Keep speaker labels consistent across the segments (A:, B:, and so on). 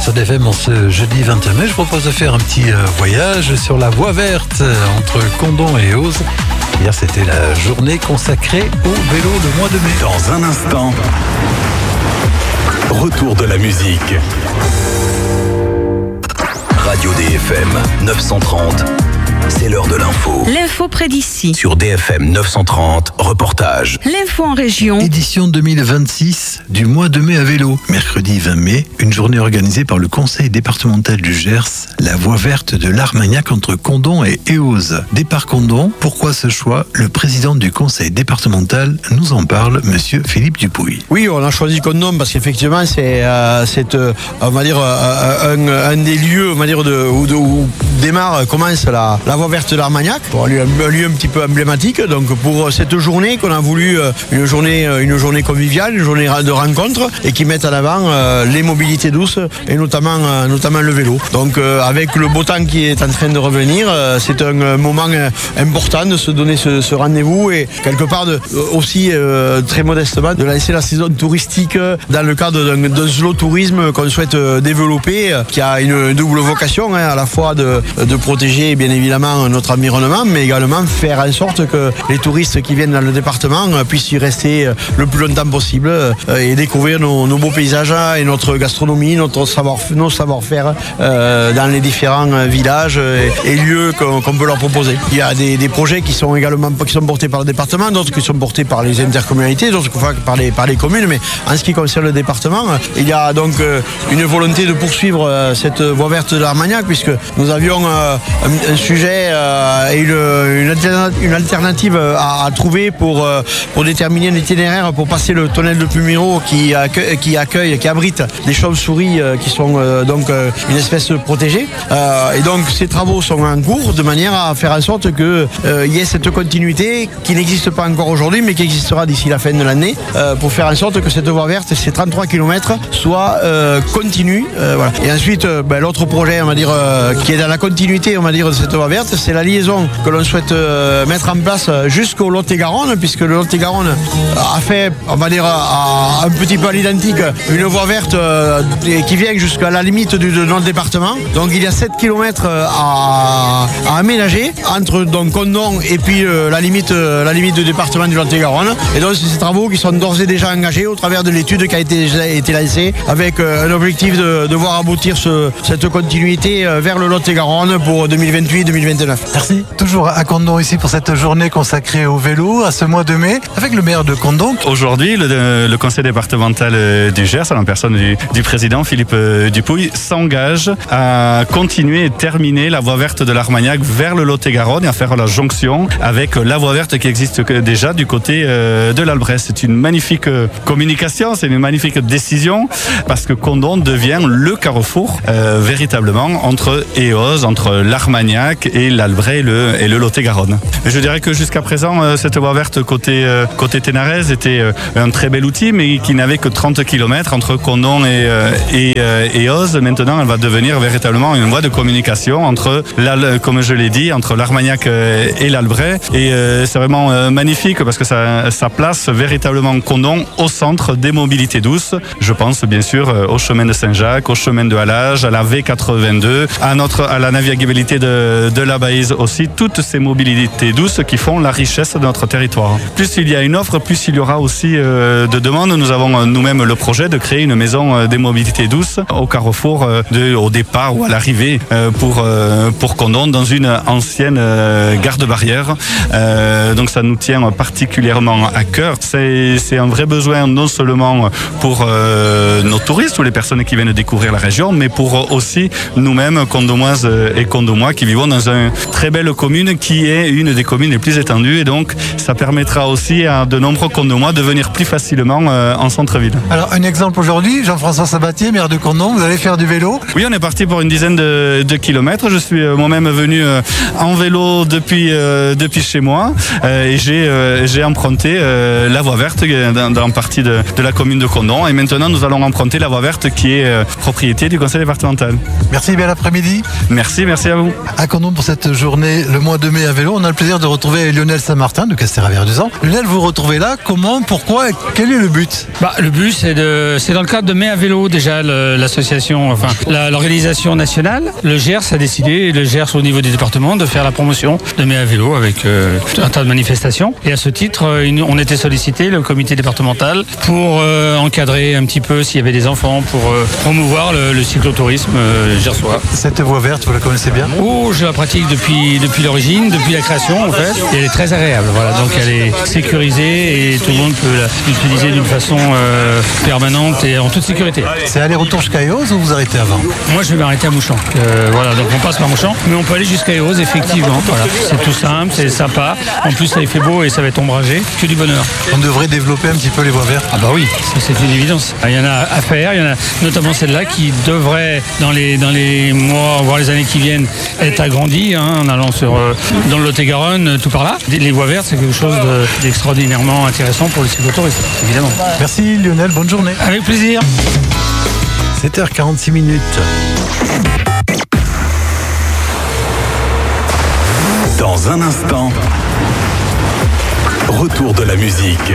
A: Sud FM en ce jeudi 21 mai. Je propose de faire un petit voyage sur la voie verte entre Condom et Eauze. Hier, c'était la journée consacrée au vélo le mois de mai.
B: Dans un instant, retour de la musique. Radio DFM 930, c'est l'heure de l'info.
C: L'info près d'ici.
B: Sur DFM 930, reportage.
C: L'info en région.
A: Édition 2026 du mois de mai à vélo. Mercredi 20 mai, une journée organisée par le conseil départemental du Gers, la voie verte de l'Armagnac entre Condom et Eauze. Départ Condom, pourquoi ce choix? Le président du conseil départemental nous en parle, monsieur Philippe Dupuy.
D: Oui, on a choisi Condom parce qu'effectivement c'est on va dire un des lieux, on va dire où commence la voie verte de l'Armagnac. Bon, un lieu un petit peu emblématique. Donc pour cette journée qu'on a voulu une journée conviviale, une journée de rencontre et qui mette en avant les mobilités douces et notamment le vélo. Donc avec le beau temps qui est en train de revenir, c'est un moment important de se donner ce rendez-vous et quelque part aussi très modestement de lancer la saison touristique dans le cadre d'un slow tourisme qu'on souhaite développer, qui a une double vocation, à la fois de protéger bien évidemment notre environnement, mais également faire en sorte que les touristes qui viennent dans le département puissent y rester le plus longtemps possible et découvrir nos beaux paysages et notre gastronomie, nos savoir-faire dans les différents villages et lieux qu'on peut leur proposer. Il y a des projets qui sont portés par le département, d'autres qui sont portés par les intercommunalités, d'autres par les communes, mais en ce qui concerne le département, il y a donc une volonté de poursuivre cette voie verte de l'Armagnac, puisque nous avions un sujet et une alternative à trouver pour déterminer un itinéraire pour passer le tunnel de Pumiro qui abrite des chauves-souris qui sont donc une espèce protégée. Et donc ces travaux sont en cours de manière à faire en sorte qu'il y ait cette continuité qui n'existe pas encore aujourd'hui, mais qui existera d'ici la fin de l'année, pour faire en sorte que cette voie verte, ces 33 km, soit continue. Voilà. Et ensuite, l'autre projet, on va dire, qui est dans la continuité, on va dire, de cette voie verte, c'est la liaison que l'on souhaite mettre en place jusqu'au Lot-et-Garonne, puisque le Lot-et-Garonne a fait, on va dire, un petit peu à l'identique, une voie verte qui vient jusqu'à la limite de notre département. Donc il y a 7 km à aménager entre donc Condom et puis la limite du département du Lot-et-Garonne. Et donc c'est ces travaux qui sont d'ores et déjà engagés au travers de l'étude qui a été lancée avec un objectif de voir aboutir cette continuité vers le Lot-et-Garonne pour 2028-2029.
A: Merci. Toujours à Condom ici pour cette journée consacrée au vélo, à ce mois de mai, avec le maire de Condom.
E: Aujourd'hui, le conseil départemental du Gers, à la personne du président Philippe Dupuy, s'engage à continuer et terminer la voie verte de l'Armagnac vers le Lot-et-Garonne et à faire la jonction avec la voie verte qui existe déjà du côté de l'Albret. C'est une magnifique communication, c'est une magnifique décision parce que Condom devient le carrefour véritablement entre Eauze, entre l'Armagnac et l'Albret et le Lot-et-Garonne. Je dirais que jusqu'à présent, cette voie verte côté Ténarèze était un très bel outil, mais qui n'avait que 30 km entre Condom et Eauze. Maintenant, elle va devenir véritablement une voie de communication entre, comme je l'ai dit, entre l'Armagnac et l'Albret. Et c'est vraiment magnifique parce que ça place véritablement Condom au centre des mobilités douces. Je pense bien sûr au chemin de Saint-Jacques, au chemin de Halage, à la V82, à la navigabilité de la Baïse aussi, toutes ces mobilités douces qui font la richesse de notre territoire. Plus il y a une offre, plus il y aura aussi de demandes. Nous avons nous-mêmes le projet de créer une maison des mobilités douces au carrefour, au départ ou à l'arrivée pour Condom, dans une ancienne gare de barrière. Donc ça nous tient particulièrement à cœur. C'est un vrai besoin non seulement pour nos touristes ou les personnes qui viennent découvrir la région, mais pour aussi nous-mêmes, Condomoises et Condomois, qui vivons dans une très belle commune qui est une des communes les plus étendues, et donc ça permettra aussi à de nombreux Condomois de venir plus facilement en centre-ville.
A: Alors un exemple aujourd'hui, Jean-François Sabatier, maire de Condom, vous allez faire du vélo?
E: Oui, on est parti pour une dizaine de kilomètres. Je suis moi-même venu en vélo depuis chez moi et j'ai emprunté la voie verte dans partie de la commune de Condom, et maintenant nous allons emprunter la voie verte qui est propriété du conseil départemental.
A: Merci, bel après-midi.
E: Merci. merci à vous.
A: À Condom pour cette journée, le mois de mai à vélo, on a le plaisir de retrouver Lionel Saint-Martin de Castéra-Verduzan. Lionel, vous vous retrouvez là, comment, pourquoi, quel est le but?
F: Le but, c'est dans le cadre de Mai à vélo, déjà, l'association, l'organisation nationale. Le Gers a décidé, le Gers au niveau des départements, de faire la promotion de Mai à vélo avec un tas de manifestations. Et à ce titre, on était sollicité, le comité départemental, pour encadrer un petit peu s'il y avait des enfants, pour promouvoir le cyclotourisme gersois.
A: Cette voie verte, vous la connaissez bien?
F: Oh, je la pratique depuis l'origine, depuis la création en fait. Et elle est très agréable, voilà. Donc elle est sécurisée et tout le monde peut l'utiliser d'une façon permanente et en toute sécurité.
A: C'est aller-retour jusqu'à Eauze ou vous arrêtez avant?
F: Moi je vais m'arrêter à Mouchamp. Voilà, donc on passe par Mouchamp, mais on peut aller jusqu'à Eauze effectivement. Voilà. C'est tout simple, c'est sympa. En plus là il fait beau et ça va être ombragé. Que du bonheur.
A: On devrait développer un petit peu les voies vertes.
F: Ah bah oui, ça c'est une évidence. Il y en a à faire, il y en a notamment celle-là qui devrait dans les mois, voire les années qui viennent, être agrandie en allant dans le Lot-et-Garonne, tout par là. Les voies vertes, c'est quelque chose d'extraordinairement intéressant pour le cyclotourisme, évidemment.
A: Merci Lionel, bonne journée.
F: Avec plaisir.
A: 7h46 minutes.
B: Dans un instant, retour de la musique.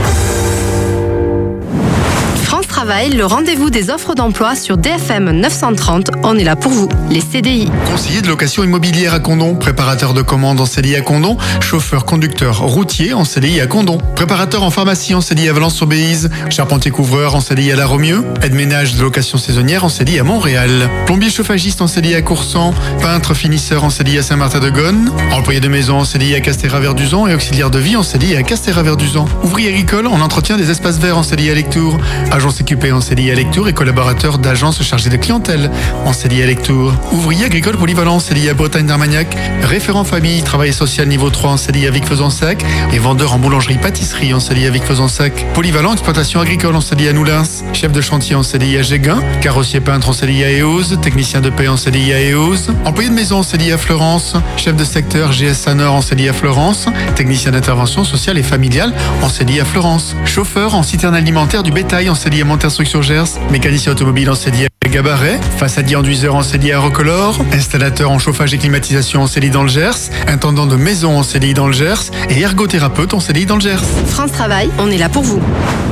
G: France Travail, le rendez-vous des offres d'emploi sur DFM 930. On est là pour vous, les CDI.
H: Conseiller de location immobilière à Condom, préparateur de commandes en CDI à Condom, chauffeur conducteur routier en CDI à Condom, préparateur en pharmacie en CDI à Valence-sur-Béize, charpentier couvreur en CDI à La Romieux, aide-ménage de location saisonnière en CDI à Montréal, plombier chauffagiste en CDI à Coursan, peintre finisseur en CDI à Saint-Martin-de-Gonne, employé de maison en CDI à Castéra-Verduzan et auxiliaire de vie en CDI à Castéra-Verduzan, ouvrier agricole en entretien des espaces verts en CDI à Lectoure, agence équipée en CDI à Lectoure et collaborateur d'agence chargée de clientèle en CDI à Lectoure. Ouvrier agricole polyvalent en CDI à Bretagne d'Armagnac, référent famille, travail social niveau 3 en CDI à Vic-Fezensac et vendeur en boulangerie-pâtisserie en CDI à Vic-Fezensac. Polyvalent exploitation agricole en CDI à Noulins, chef de chantier en CDI à Géguin, carrossier peintre en CDI à Eauze, technicien de paie en CDI à Eauze, employé de maison en CDI à Florence, chef de secteur GSA Nord en CDI à Florence, technicien d'intervention sociale et familiale en CDI à Florence, chauffeur en citerne alimentaire du bétail en CDI à Monterstruc-sur-Gers, mécanicien automobile en CDI à Gabaret, façadier enduiseur en CDI à Roquelaure, installateur en chauffage et climatisation en CDI dans le Gers, intendant de maison en CDI dans le Gers et ergothérapeute en CDI dans le Gers.
G: France Travail, on est là pour vous.